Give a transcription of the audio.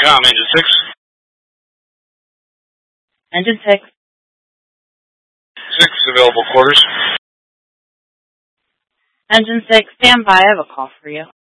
Engine 6. Engine 6. 6, available quarters. Engine 6, stand by. I have a call for you.